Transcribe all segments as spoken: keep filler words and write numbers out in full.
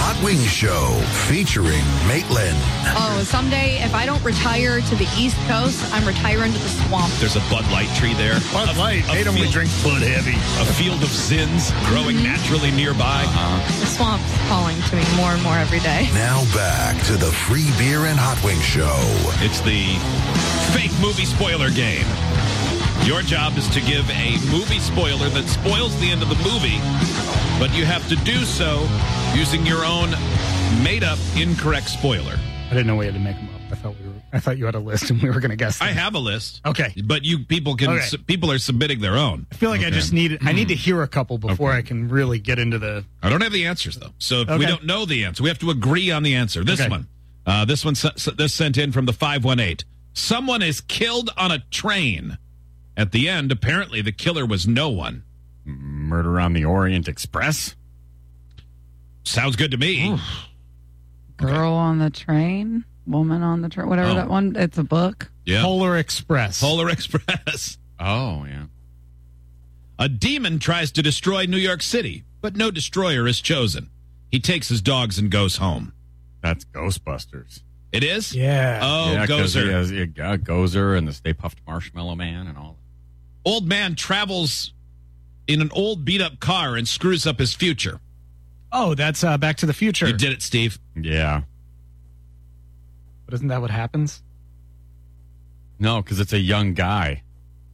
Hot Wings Show featuring Maitland. Oh, someday if I don't retire to the East Coast, I'm retiring to the swamp. There's a Bud Light tree there. Bud Light. A They don't field- drink Bud Heavy. A field of zins growing naturally nearby. The swamp's calling to me more and more every day. Now back to the Free Beer and Hot Wings Show. It's the fake movie spoiler game. Your job is to give a movie spoiler that spoils the end of the movie, but you have to do so using your own made-up incorrect spoiler. I didn't know we had to make them up. I thought we were. I thought you had a list and we were going to guess them. I have a list. Okay. But you people can Okay. su- people are submitting their own. I feel like I Okay. just need. I need to hear a couple before Okay. I can really get into the. I don't have the answers though. So if we Okay. don't know the answer, we have to agree on the answer. This Okay. one. Uh, this one s- this sent in from the five one eight. Someone is killed on a train. At the end, apparently the killer was no one. Murder on the Orient Express? Sounds good to me. Girl on the train, woman on the train, whatever Oh. that one. It's a book. Yeah. Polar Express. Polar Express. Oh, yeah. A demon tries to destroy New York City, but no destroyer is chosen. He takes his dogs and goes home. That's Ghostbusters. It is? Yeah. Oh, yeah, 'cause Gozer. he has- yeah, Gozer and the Stay Puft Marshmallow Man and all. Old man travels in an old beat-up car and screws up his future. Oh, that's uh, Back to the Future. You did it, Steve. Yeah. But isn't that what happens? No, because it's a young guy.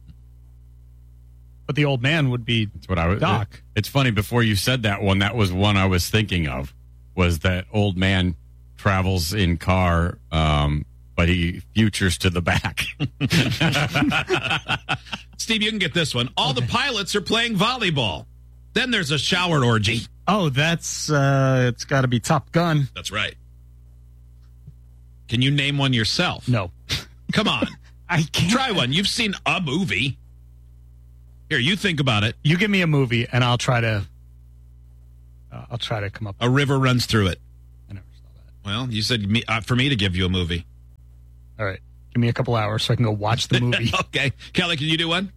But the old man would be That's what I was. Doc. It's funny. Before you said that one, that was one I was thinking of. Was that old man travels in car, um, but he futures to the back. Steve, you can get this one. All the pilots are playing volleyball. Then there's a shower orgy. Oh, that's uh it's got to be Top Gun. That's right. Can you name one yourself? No. Come on. I can't. Try one. You've seen a movie. Here, you think about it. You give me a movie and I'll try to uh, I'll try to come up. A river runs through it. I never saw that. Well, you said me, uh, for me to give you a movie. All right. Give me a couple hours so I can go watch the movie. Okay. Kelly, can you do one?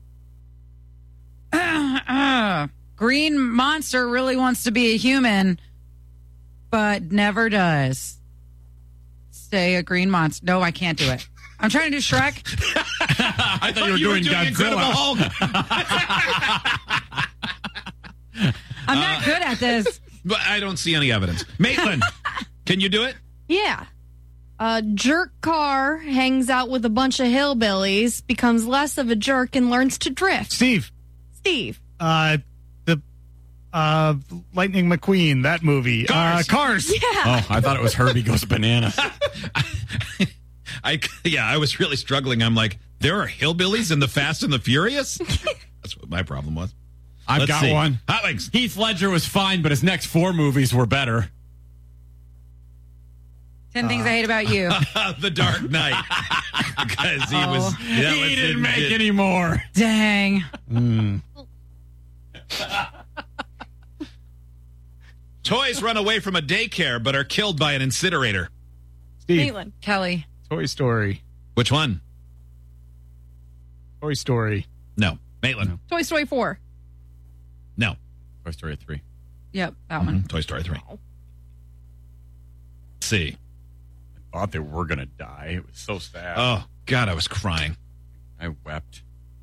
Uh, uh, green monster really wants to be a human, but never does. Say a green monster. No, I can't do it. I'm trying to do Shrek. I thought you were doing Incredible Godzilla. Hulk. I'm not good at this. But I don't see any evidence. Maitland, can you do it? Yeah. A jerk car hangs out with a bunch of hillbillies, becomes less of a jerk, and learns to drift. Steve, Steve. uh the uh Lightning McQueen, that movie. Cars. Uh Cars. Yeah. Oh, I thought it was Herbie Goes Bananas. I yeah, I was really struggling. I'm like, there are hillbillies in the Fast and the Furious? That's what my problem was. I've Let's got see. one. Hot Wings. Heath Ledger was fine, but his next four movies were better. Ten things I hate about you. The Dark Knight. Because he was. Oh. that he was- didn't make did- any more. Dang. Toys run away from a daycare but are killed by an incinerator. Steve, Maitland. Kelly. Toy Story. Which one? Toy Story. No. Maitland. Toy Story four. No. Toy Story three. Yep, that one. Toy Story three. C. I thought they were going to die. It was so sad. Oh, God, I was crying. I wept.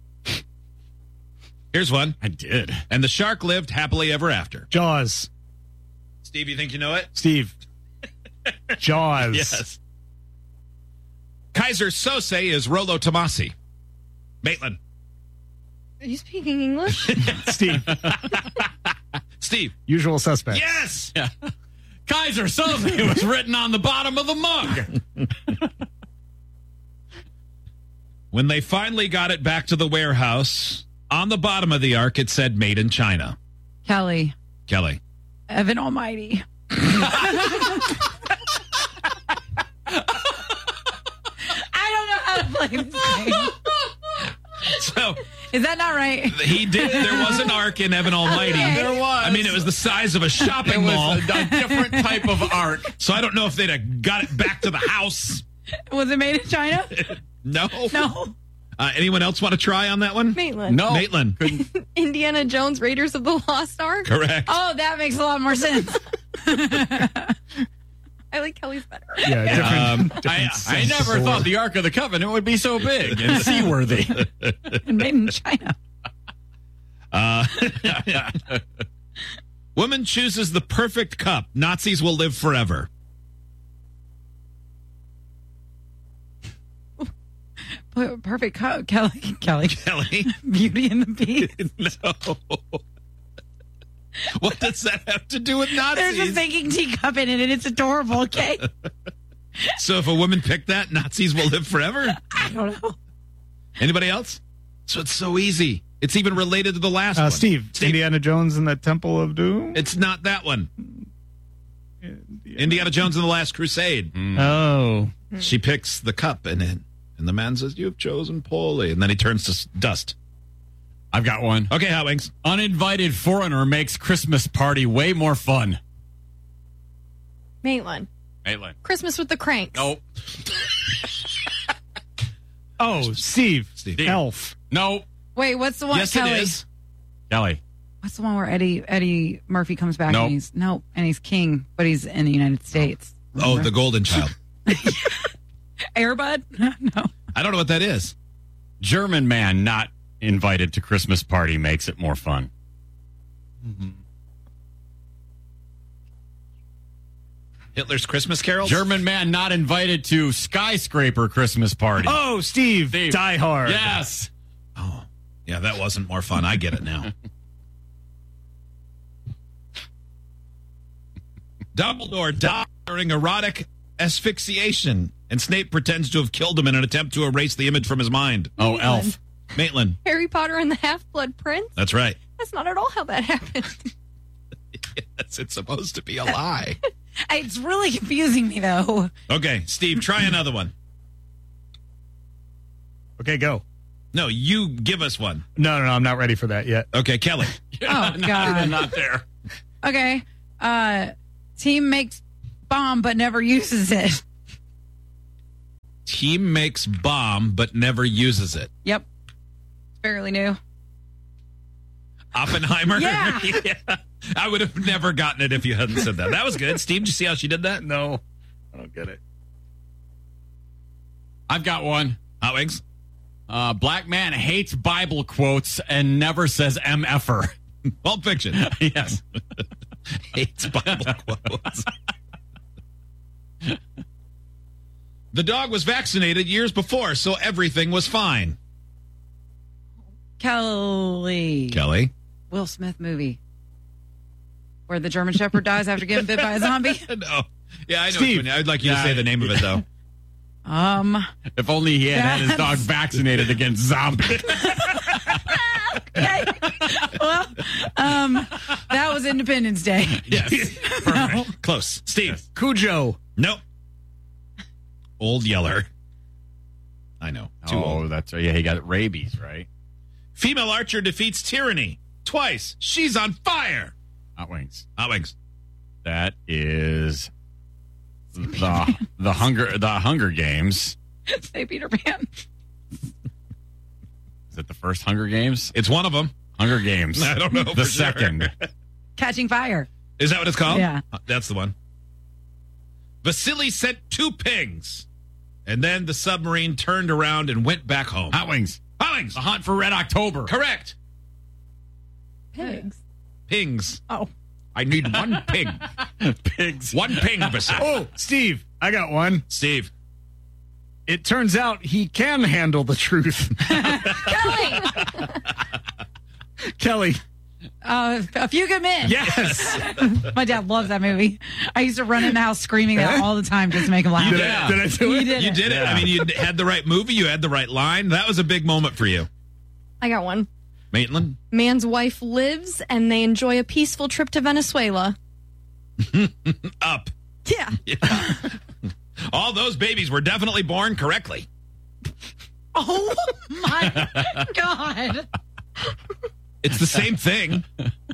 Here's one. I did. And the shark lived happily ever after. Jaws. Steve, you think you know it? Steve. Jaws. Yes. Kaiser Sose is Rolo Tomasi. Maitland. Are you speaking English? Steve. Steve. Usual Suspects. Yes. Yeah. Kaiser Soze was written on the bottom of the mug. When they finally got it back to the warehouse, on the bottom of the ark, it said made in China. Kelly. Kelly. Evan Almighty. I don't know how to play this game. So Is that not right? he did. There was an ark in Evan Almighty. Okay. There was. I mean, it was the size of a shopping It was mall. a, a different type of arc. So I don't know if they'd have got it back to the house. Was it made in China? No. No. Uh, anyone else want to try on that one? Maitland. No. Maitland. Indiana Jones, Raiders of the Lost Ark. Correct. Oh, that makes a lot more sense. I like Kelly's better. Yeah, different. Um, different I, I sense never of thought word. the Ark of the Covenant would be so big and seaworthy. And made in China. Uh, woman chooses the perfect cup. Nazis will live forever. Per- Perfect co- Kelly. Kelly. Kelly? Beauty and the Beast. No. What does that have to do with There's a Nazis? thinking teacup in it, and it's adorable. Okay. So if a woman picked that, Nazis will live forever? I don't know. Anybody else? So it's so easy. It's even related to the last Uh, one. Steve, Steve. Indiana Jones and the Temple of Doom. It's not that one. Indiana Jones and the Last Crusade. Oh, She picks the cup, and then and the man says, "You've chosen poorly," and then he turns to s- dust. I've got one. Okay, Hot Wings. Uninvited foreigner makes Christmas party way more fun. Maitland. Maitland. Christmas with the Cranks. Nope. oh, Steve, Steve. Elf. Nope. Wait, what's the one? Yes, Kelly. it is. Kelly. What's the one where Eddie Eddie Murphy comes back Nope. and he's no, and he's king, but he's in the United States. Oh, the Golden Child. Airbud? No. I don't know what that is. German man not invited to Christmas party makes it more fun. Hitler's Christmas Carol. German man not invited to skyscraper Christmas party. Oh, Steve, Steve. Die Hard. Yes. Oh, yeah, that wasn't more fun. I get it now. Dumbledore died during erotic asphyxiation, and Snape pretends to have killed him in an attempt to erase the image from his mind. Oh, Maitland. Elf. Maitland. Harry Potter and the Half-Blood Prince? That's right. That's not at all how that happened. Yes, it's supposed to be a lie. It's really confusing me though. Okay, Steve, try another one. Okay, go. No, you give us one. No, no, no, I'm not ready for that yet. Okay, Kelly. Oh God. Not there. Okay. Uh team makes bomb but never uses it. Team makes bomb but never uses it. Yep. It's fairly new. Oppenheimer? Yeah. Yeah. I would have never gotten it if you hadn't said that. That was good. Steve, did you see how she did that? No, I don't get it. I've got one. Hot Wings? Uh, black man hates Bible quotes and never says M F-er. Pulp Fiction. Yes. Hates Bible quotes. The dog was vaccinated years before, so everything was fine. Kelly. Kelly? Will Smith movie. Where the German Shepherd dies after getting bit by a zombie. No. Yeah, I know. Steve. Which one. I'd like you to Yeah. say the name of it, though. Um If only he had had his dog vaccinated against zombies. okay. Well, um that was Independence Day. Yes. Perfect. Close. Steve. Cujo. Nope. Old Yeller. I know. Too oh, old. that's yeah. He got rabies, right? Female archer defeats tyranny. Twice. She's on fire. Hot Wings. Hot Wings. That is the the hunger the Hunger Games. Say Peter Pan. Is it the first Hunger Games? It's one of them. Hunger Games. I don't know The for sure. second. Catching Fire. Is that what it's called? Yeah. Uh, That's the one. Vasily sent two pings, and then the submarine turned around and went back home. Hot Wings. Hot Wings. The Hunt for Red October. Correct. Pigs. Pings. Oh. I need one ping. Pigs. One ping, Vasily. Oh, Steve, I got one. Steve. It turns out he can handle the truth. Kelly! Kelly. Uh, A Few Good Men. Yes. My dad loves that movie. I used to run in the house screaming that all the time just to make him laugh. Did, Yeah. I, did I do it? You did You it. did it. Yeah. I mean, you had the right movie. You had the right line. That was a big moment for you. I got one. Maitland. Man's wife lives and they enjoy a peaceful trip to Venezuela. Up. Yeah. Yeah. All those babies were definitely born correctly. Oh my God. It's the same thing.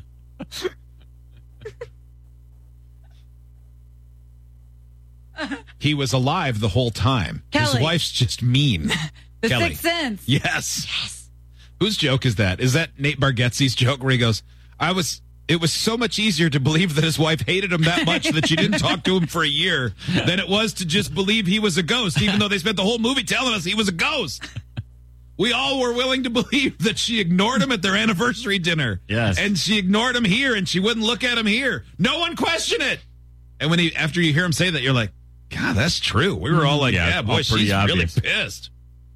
He was alive the whole time. His Kelly. wife's just mean. The Kelly. Sixth Sense. Yes. Yes. Whose joke is that? Is that Nate Bargatze's joke where he goes, I was it was so much easier to believe that his wife hated him that much that she didn't talk to him for a year than it was to just believe he was a ghost, even though they spent the whole movie telling us he was a ghost. We all were willing to believe that she ignored him at their anniversary dinner. Yes. And she ignored him here, and she wouldn't look at him here. No one questioned it. And when he, after you hear him say that, you're like, God, that's true. We were all like, Yeah, yeah, all boy, pretty she's obvious. really pissed.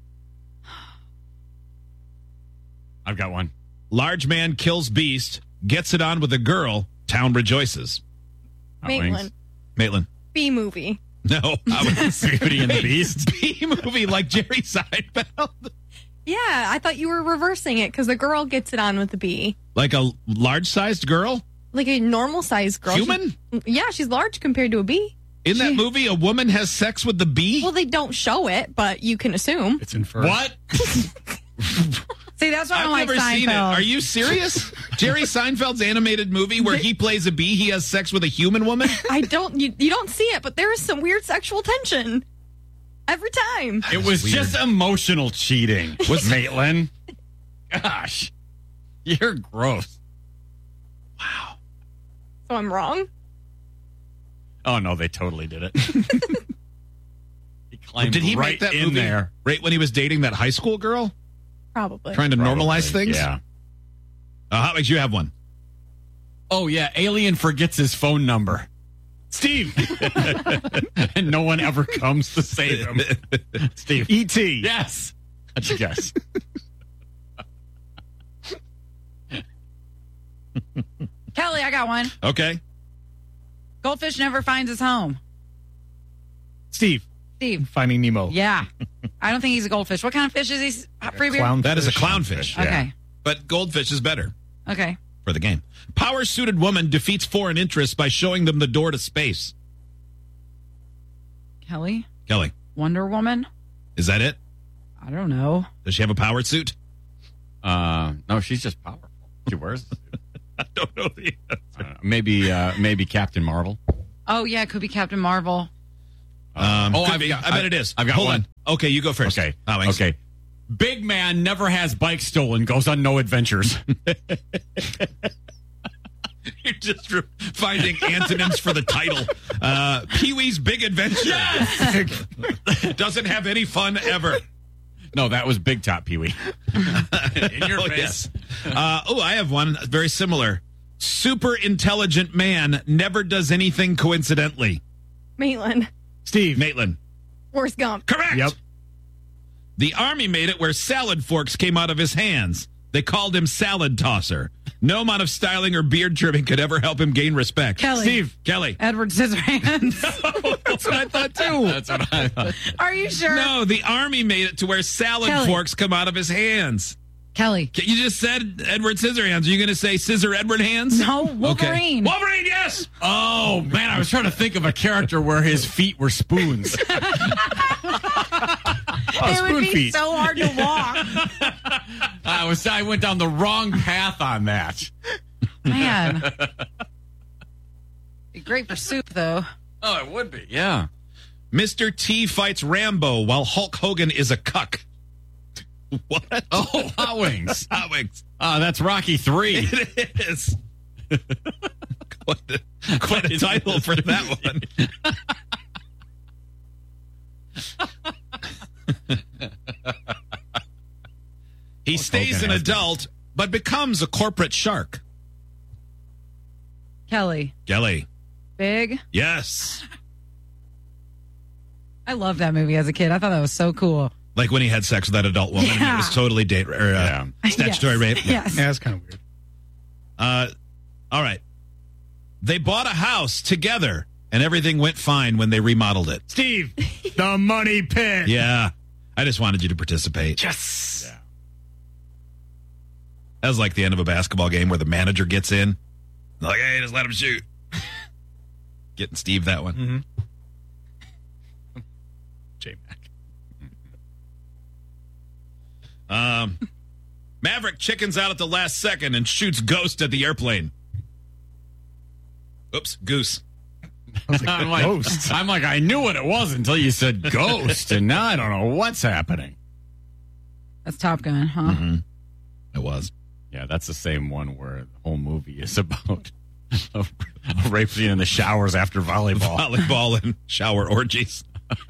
I've got one. Large man kills beast, gets it on with a girl, town rejoices. Hot Wings. Maitland. Maitland. B movie. No. I was Beauty and the Beast. B movie like Jerry Seinfeld. Yeah, I thought you were reversing it because the girl gets it on with the bee. Like a large-sized girl? Like a normal sized girl. Human? She- yeah, she's large compared to a bee. In that She- movie, a woman has sex with the bee? Well, they don't show it, but you can assume. It's inferred. What? See, that's why I I've don't like never seen it. Seinfeld. Are you serious? Jerry Seinfeld's animated movie where he plays a bee, he has sex with a human woman? I don't. You, you don't see it, but there is some weird sexual tension every time. It was weird. just emotional cheating. Was- Maitland? Gosh. You're gross. So I'm wrong. Oh, no, they totally did it. He climbed Did he right make that in movie there. right when he was dating that high school girl? Probably. Trying to normalize Probably, things? Yeah. Uh, Hot Wings, you have one. Oh, yeah. Alien forgets his phone number. Steve. And no one ever comes to save him. Steve. E T Yes. That's a guess. Kelly, I got one. Okay. Goldfish never finds his home. Steve. Steve. Finding Nemo. Yeah. I don't think he's a goldfish. What kind of fish is he? Uh, Free beer? Clownfish. That is a clownfish. Yeah. Okay. But goldfish is better Okay. for the game. Power-suited woman defeats foreign interests by showing them the door to space. Kelly. Kelly, Wonder Woman. is that it? I don't know. Does she have a powered suit? Uh, no, she's just powerful. She wears the suit. I don't know the Uh, maybe, uh, maybe Captain Marvel. Oh yeah, it could be Captain Marvel. Um, Oh, could I've be. got- I bet I- it is. I've got Hold one. on. Okay, you go first. Okay. Hot Wings. Okay. Big man never has bike stolen, goes on no adventures. You're just re- finding antonyms for the title. Uh, Pee-wee's Big Adventure. Doesn't have any fun ever. No, that was Big Top Pee Wee. In your Oh, face. yes. Uh, oh, I have one very similar. Super intelligent man never does anything coincidentally. Maitland. Steve. Maitland. Forrest Gump. Correct. Yep. The army made it where salad forks came out of his hands. They called him salad tosser. No amount of styling or beard trimming could ever help him gain respect. Kelly. Steve. Kelly. Edward Scissorhands. That's what I thought too. That's what I thought. Are you sure? No, the army made it to where salad Kelly. forks come out of his hands. Kelly. You just said Edward Scissorhands. Are you going to say Scissor Edward Hands? No, Okay. Wolverine. Wolverine, yes. Oh, man, I was trying to think of a character where his feet were spoons. it would spoon be feet. so hard to walk. I was I went down the wrong path on that. Man. Be great for soup, though. Oh, it would be. Yeah. Mister T fights Rambo while Hulk Hogan is a cuck. What? Oh, Hot Wings. Hot Wings. Uh, that's Rocky three. It is. Quite a, quite a title for that one. He stays Hogan an has adult, but becomes a corporate shark. Kelly. Kelly. Big. Yes. I loved that movie as a kid. I thought that was so cool. Like when he had sex with that adult woman. and Yeah. It was totally date or, uh, Yeah. statutory Yes. rape. Yes. Yeah, that's kind of weird. Uh, all right. They bought a house together, and everything went fine when they remodeled it. Steve. The money pit. Yeah. I just wanted you to participate. Yes. Yeah. That was like the end of a basketball game where the manager gets in. Like, hey, just let him shoot. Getting Steve that one. Mm-hmm. J-Mac. Um, Maverick chickens out at the last second and shoots Ghost at the airplane. Oops, Goose. I'm like, Ghost. I'm like, I knew what it was until you said ghost, and now I don't know what's happening. That's Top Gun, huh? Mm-hmm. It was. Yeah, that's the same one where the whole movie is about a, a rape scene in the showers after volleyball. Volleyball and shower orgies.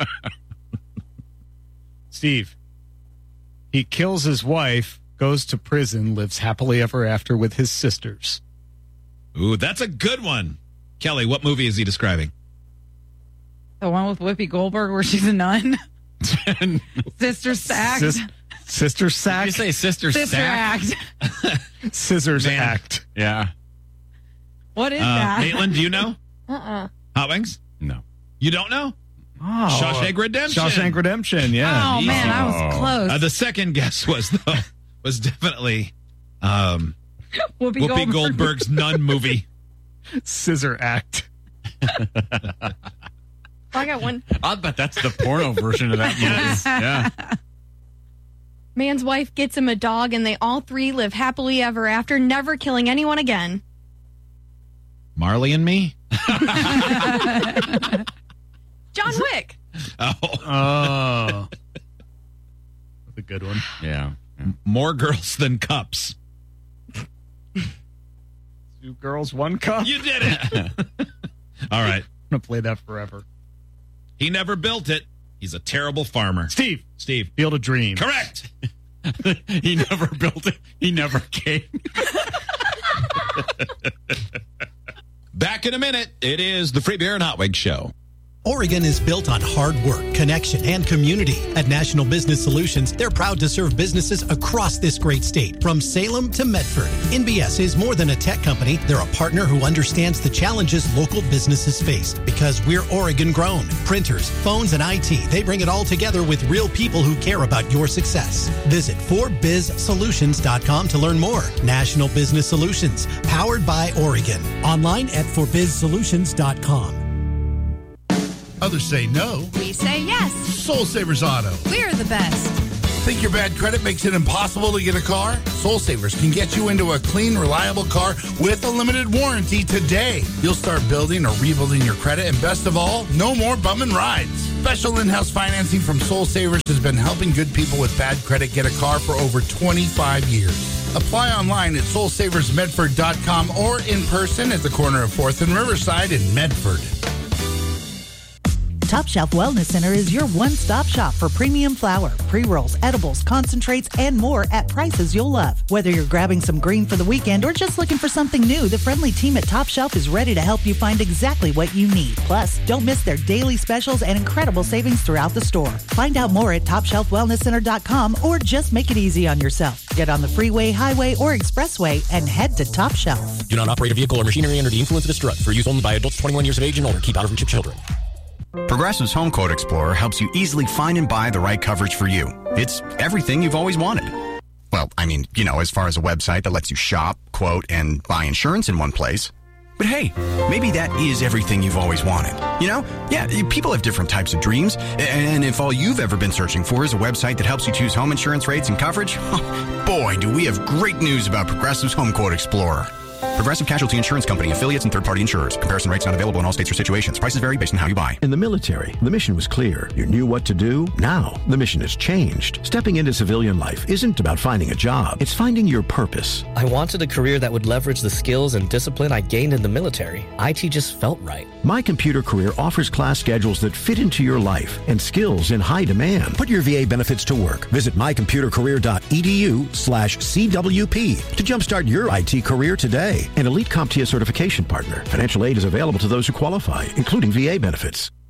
Steve. He kills his wife, goes to prison, lives happily ever after with his sisters. Ooh, that's a good one. Kelly, what movie is he describing? The one with Whoopi Goldberg where she's a nun. Sister Act. Sis- Sister Did Sack. you say Sister, Sister Sack? Act. Scissors Man. Act. Yeah. What is Uh, that? Maitland, do you know? Uh-uh. Hot Wings? No. You don't know? Oh, Shawshank Redemption. Shawshank Redemption, yeah. Oh, man, I was Oh. close. Uh, the second guess was though, was definitely um, Whoopi, Whoopi Goldberg. Goldberg's nun movie. Scissor Act. I got one. I'll bet that's the porno version of that movie. Yes. Yeah. Man's wife gets him a dog, and they all three live happily ever after, never killing anyone again. Marley and Me? John Wick. Oh. Oh. That's a good one. Yeah. Yeah. More Girls Than Cups. Two girls, one cup. You did it. All right. I'm going to play that forever. He never built it. He's a terrible farmer. Steve. Steve. Field of Dreams. Correct. He never built it. He never came. Back in a minute. It is the Free Beer and Hot Wings Show. Oregon is built on hard work, connection, and community. At National Business Solutions, they're proud to serve businesses across this great state, from Salem to Medford. N B S is more than a tech company. They're a partner who understands the challenges local businesses face because we're Oregon grown. Printers, phones, and I T, they bring it all together with real people who care about your success. Visit four biz solutions dot com to learn more. National Business Solutions, powered by Oregon. Online at four biz solutions dot com. Others say no. We say yes. Soul Savers Auto. We're the best. Think your bad credit makes it impossible to get a car? Soul Savers can get you into a clean, reliable car with a limited warranty today. You'll start building or rebuilding your credit, and best of all, no more bumming rides. Special in-house financing from Soul Savers has been helping good people with bad credit get a car for over twenty-five years. Apply online at soul savers medford dot com or in person at the corner of fourth and Riverside in Medford. Top Shelf Wellness Center is your one-stop shop for premium flour, pre-rolls, edibles, concentrates, and more at prices you'll love. Whether you're grabbing some green for the weekend or just looking for something new, the friendly team at Top Shelf is ready to help you find exactly what you need. Plus, don't miss their daily specials and incredible savings throughout the store. Find out more at top shelf wellness center dot com or just make it easy on yourself. Get on the freeway, highway, or expressway and head to Top Shelf. Do not operate a vehicle or machinery under the influence of this drug. For use only by adults twenty-one years of age and older. Keep out of reach of children. Progressive's Home Quote Explorer helps you easily find and buy the right coverage for you. It's everything you've always wanted. Well, I mean, you know, as far as a website that lets you shop, quote, and buy insurance in one place. But hey, maybe that is everything you've always wanted. You know? Yeah, people have different types of dreams. And if all you've ever been searching for is a website that helps you choose home insurance rates and coverage, boy, do we have great news about Progressive's Home Quote Explorer. Progressive Casualty Insurance Company, affiliates, and third-party insurers. Comparison rates not available in all states or situations. Prices vary based on how you buy. In the military, the mission was clear. You knew what to do. Now, the mission has changed. Stepping into civilian life isn't about finding a job. It's finding your purpose. I wanted a career that would leverage the skills and discipline I gained in the military. I T just felt right. My Computer Career offers class schedules that fit into your life and skills in high demand. Put your V A benefits to work. Visit my computer career dot e d u slash C W P to jumpstart your I T career today. An elite CompTIA certification partner. Financial aid is available to those who qualify, including V A benefits.